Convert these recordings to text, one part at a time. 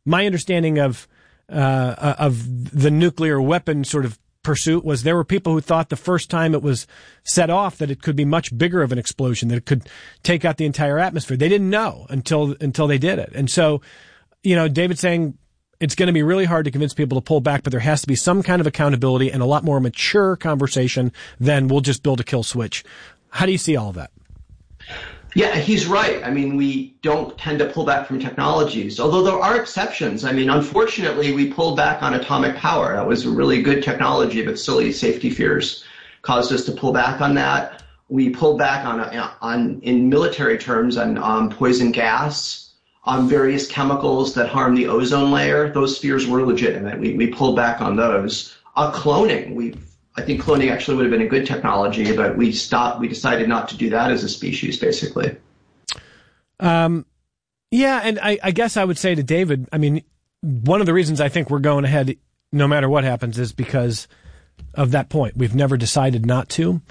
my understanding of the nuclear weapon sort of pursuit was there were people who thought the first time it was set off that it could be much bigger of an explosion, that it could take out the entire atmosphere. They didn't know until they did it. And so, David's saying it's going to be really hard to convince people to pull back, but there has to be some kind of accountability and a lot more mature conversation than we'll just build a kill switch. How do you see all of that? Yeah, he's right. I mean, we don't tend to pull back from technologies, although there are exceptions. I mean, unfortunately, we pulled back on atomic power. That was a really good technology, but silly safety fears caused us to pull back on that. We pulled back on in military terms, on poison gas, on various chemicals that harm the ozone layer. Those fears were legitimate. We pulled back on those. Cloning, I think cloning actually would have been a good technology, but we decided not to do that as a species, basically. Yeah, and I guess I would say to David, I mean, one of the reasons I think we're going ahead no matter what happens is because of that point. We've never decided not to.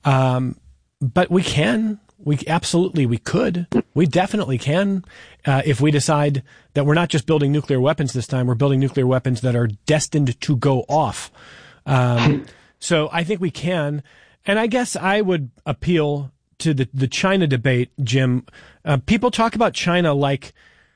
But we can. We could. We definitely can. If we decide that we're not just building nuclear weapons this time, we're building nuclear weapons that are destined to go off. So I think we can. And I guess I would appeal to the China debate, Jim. People talk about China like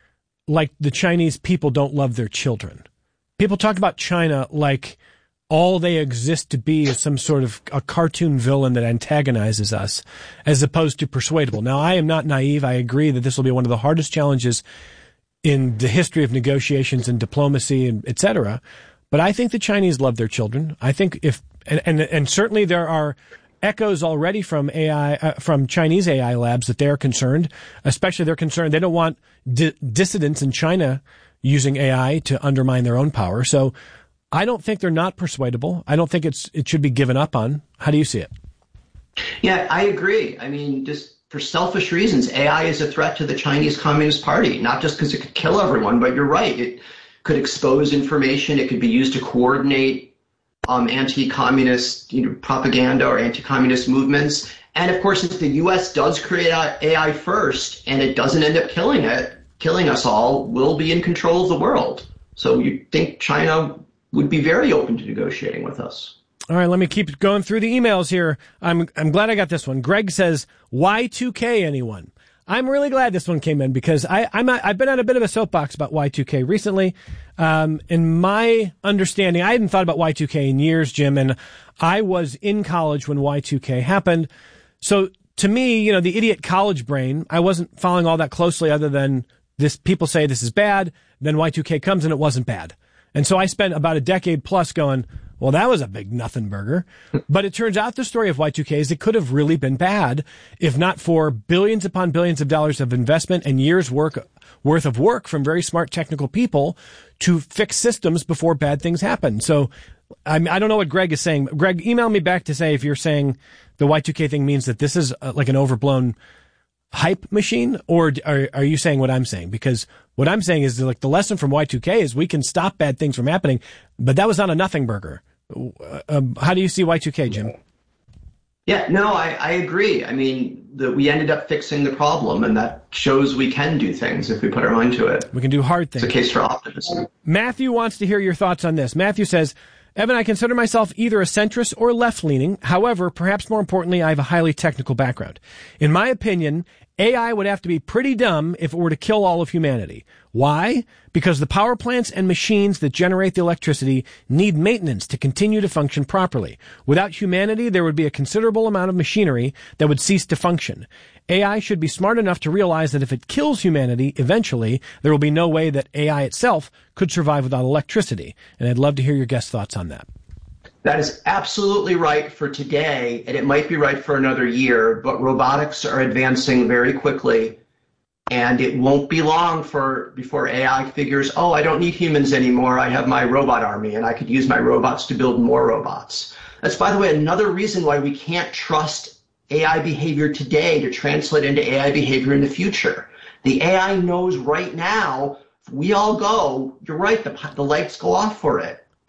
the Chinese people don't love their children. People talk about China like all they exist to be is some sort of a cartoon villain that antagonizes us, as opposed to persuadable. Now, I am not naive. I agree that this will be one of the hardest challenges in the history of negotiations and diplomacy and et cetera. But I think the Chinese love their children. I think and certainly there are echoes already from from Chinese AI labs that they're concerned. Especially they're concerned they don't want dissidents in China using AI to undermine their own power. So I don't think they're not persuadable. I don't think it should be given up on. How do you see it? Yeah, I agree. I mean, just for selfish reasons, AI is a threat to the Chinese Communist Party, not just because it could kill everyone, but you're right. It could expose information. It could be used to coordinate anti-communist propaganda or anti-communist movements. And of course, if the U.S. does create AI first and it doesn't end up killing us all, we'll be in control of the world. So you think China would be very open to negotiating with us. All right, let me keep going through the emails here. I'm glad I got this one. Greg says, Y2K anyone? I'm really glad this one came in because I've been on a bit of a soapbox about Y2K recently. In my understanding, I hadn't thought about Y2K in years, Jim, and I was in college when Y2K happened. So to me, the idiot college brain, I wasn't following all that closely other than this. People say this is bad. Then Y2K comes and it wasn't bad. And so I spent about a decade plus going, well, that was a big nothing burger. But it turns out the story of Y2K is it could have really been bad if not for billions upon billions of dollars of investment and years worth of work from very smart technical people to fix systems before bad things happen. So I don't know what Greg is saying. Greg, email me back to say if you're saying the Y2K thing means that this is like an overblown hype machine, or are you saying what I'm saying? Because what I'm saying is like the lesson from Y2K is we can stop bad things from happening, but that was not a nothing burger. How do you see Y2K, Jim? Yeah, no, I agree. I mean, we ended up fixing the problem, and that shows we can do things if we put our mind to it. We can do hard things. It's a case for optimism. Matthew wants to hear your thoughts on this. Matthew says, Evan, I consider myself either a centrist or left-leaning. However, perhaps more importantly, I have a highly technical background. In my opinion, AI would have to be pretty dumb if it were to kill all of humanity. Why? Because the power plants and machines that generate the electricity need maintenance to continue to function properly. Without humanity, there would be a considerable amount of machinery that would cease to function. AI should be smart enough to realize that if it kills humanity, eventually, there will be no way that AI itself could survive without electricity. And I'd love to hear your guest thoughts on that. That is absolutely right for today, and it might be right for another year, but robotics are advancing very quickly, and it won't be long before AI figures, oh, I don't need humans anymore, I have my robot army, and I could use my robots to build more robots. That's, by the way, another reason why we can't trust AI behavior today to translate into AI behavior in the future. The AI knows right now, if we all go, you're right, the lights go off for it.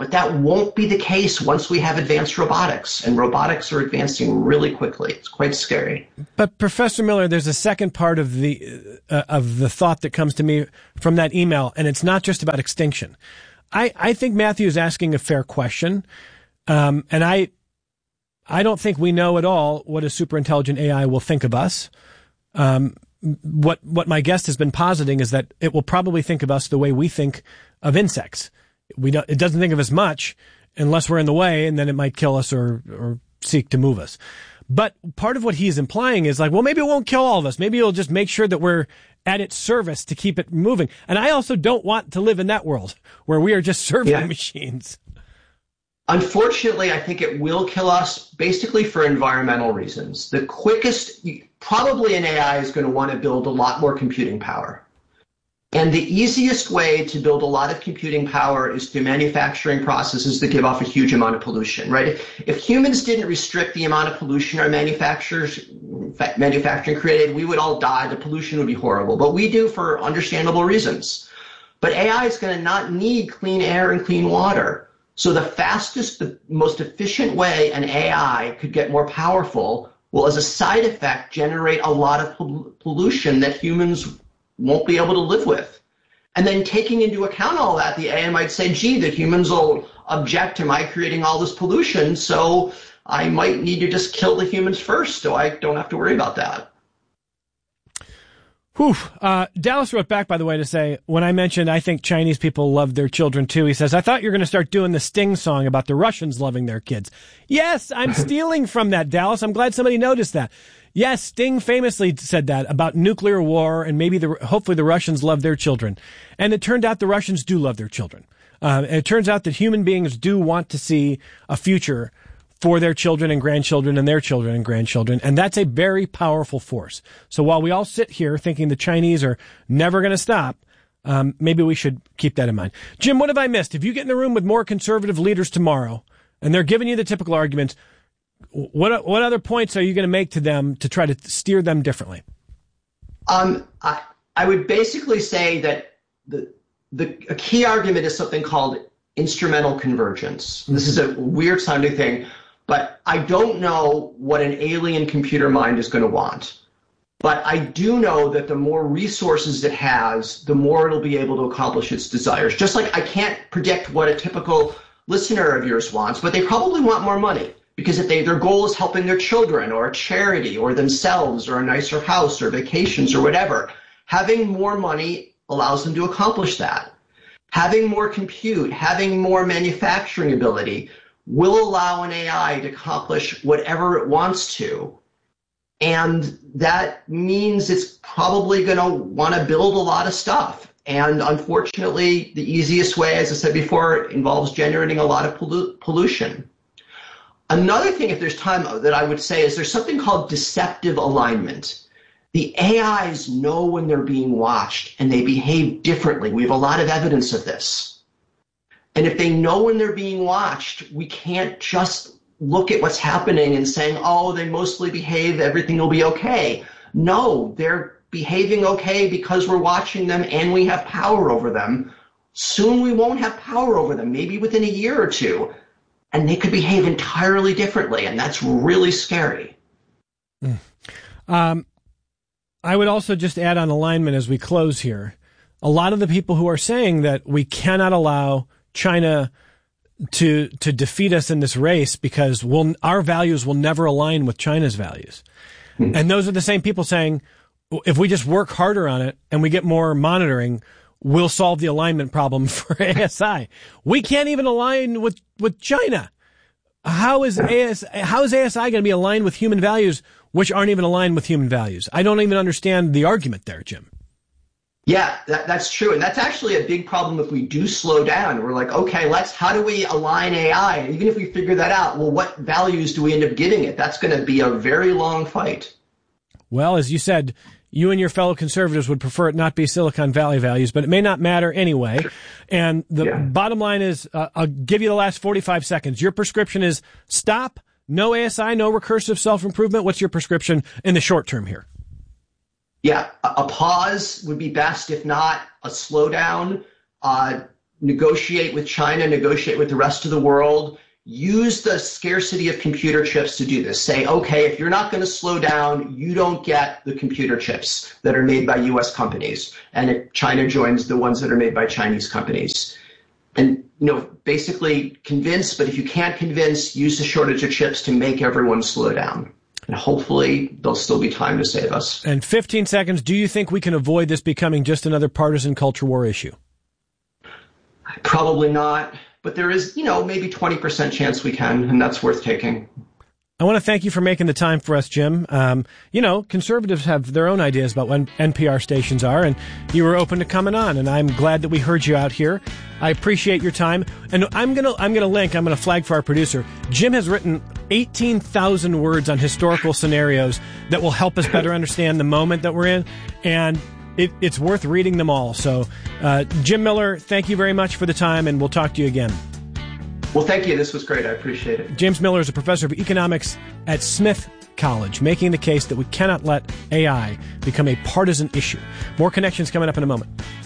But that won't be the case once we have advanced robotics, and robotics are advancing really quickly. It's quite scary. But Professor Miller, there's a second part of the thought that comes to me from that email, and it's not just about extinction. I think Matthew is asking a fair question, and I don't think we know at all what a super intelligent AI will think of us. What my guest has been positing is that it will probably think of us the way we think of insects. It doesn't think of us much unless we're in the way, and then it might kill us or seek to move us. But part of what he's implying is like, well, maybe it won't kill all of us. Maybe it'll just make sure that we're at its service to keep it moving. And I also don't want to live in that world where we are just serving machines. Unfortunately, I think it will kill us basically for environmental reasons. The quickest, probably an AI is going to want to build a lot more computing power. And the easiest way to build a lot of computing power is through manufacturing processes that give off a huge amount of pollution, right? If humans didn't restrict the amount of pollution our manufacturing created, we would all die. The pollution would be horrible. But we do for understandable reasons. But AI is going to not need clean air and clean water. So the fastest, the most efficient way an AI could get more powerful will, as a side effect, generate a lot of pollution that humans won't be able to live with. And then taking into account all that, the AI might say, gee, the humans will object to my creating all this pollution, so I might need to just kill the humans first so I don't have to worry about that. Whew. Dallas wrote back, by the way, to say, when I mentioned I think Chinese people love their children too, he says, I thought you were going to start doing the Sting song about the Russians loving their kids. Yes, I'm stealing from that, Dallas. I'm glad somebody noticed that. Yes, Sting famously said that about nuclear war, and maybe hopefully the Russians love their children. And it turned out the Russians do love their children. And it turns out that human beings do want to see a future for their children and grandchildren and their children and grandchildren. And that's a very powerful force. So while we all sit here thinking the Chinese are never going to stop, maybe we should keep that in mind. Jim, what have I missed? If you get in the room with more conservative leaders tomorrow and they're giving you the typical arguments, what other points are you going to make to them to try to steer them differently? I would basically say that a key argument is something called instrumental convergence. This is a weird sounding thing, but I don't know what an alien computer mind is going to want. But I do know that the more resources it has, the more it'll be able to accomplish its desires. Just like I can't predict what a typical listener of yours wants, but they probably want more money. Because if their goal is helping their children or a charity or themselves or a nicer house or vacations or whatever, having more money allows them to accomplish that. Having more compute, having more manufacturing ability will allow an AI to accomplish whatever it wants to. And that means it's probably going to want to build a lot of stuff. And unfortunately, the easiest way, as I said before, involves generating a lot of pollution. Another thing, if there's time, that I would say is there's something called deceptive alignment. The AIs know when they're being watched and they behave differently. We have a lot of evidence of this. And if they know when they're being watched, we can't just look at what's happening and saying, oh, they mostly behave, everything will be okay. No, they're behaving okay because we're watching them and we have power over them. Soon we won't have power over them, maybe within a year or two. And they could behave entirely differently, and that's really scary. I would also just add on alignment as we close here. A lot of the people who are saying that we cannot allow China to defeat us in this race because our values will never align with China's values. And those are the same people saying, if we just work harder on it and we get more monitoring, we'll solve the alignment problem for ASI. We can't even align with China. How is ASI going to be aligned with human values, which aren't even aligned with human values? I don't even understand the argument there, Jim. Yeah, that's true. And that's actually a big problem if we do slow down. We're like, okay, how do we align AI? And even if we figure that out, well, what values do we end up giving it? That's going to be a very long fight. Well, as you said, you and your fellow conservatives would prefer it not be Silicon Valley values, but it may not matter anyway. And the bottom line is, I'll give you the last 45 seconds. Your prescription is stop, no ASI, no recursive self-improvement. What's your prescription in the short term here? Yeah, a pause would be best. If not, a slowdown. negotiate with China, negotiate with the rest of the world, use the scarcity of computer chips to do this. Say, okay, if you're not going to slow down, you don't get the computer chips that are made by US companies. And if China joins the ones that are made by Chinese companies. And, basically convince, but if you can't convince, use the shortage of chips to make everyone slow down. And hopefully there'll still be time to save us. And 15 seconds, do you think we can avoid this becoming just another partisan culture war issue? Probably not. But there is, maybe 20% chance we can, and that's worth taking. I want to thank you for making the time for us, Jim. Conservatives have their own ideas about when NPR stations are, and you were open to coming on, and I'm glad that we heard you out here. I appreciate your time, and I'm gonna flag for our producer. Jim has written 18,000 words on historical scenarios that will help us better understand the moment that we're in, and it's worth reading them all. So, Jim Miller, thank you very much for the time, and we'll talk to you again. Well, thank you. This was great. I appreciate it. James Miller is a professor of economics at Smith College, making the case that we cannot let AI become a partisan issue. More Connections coming up in a moment.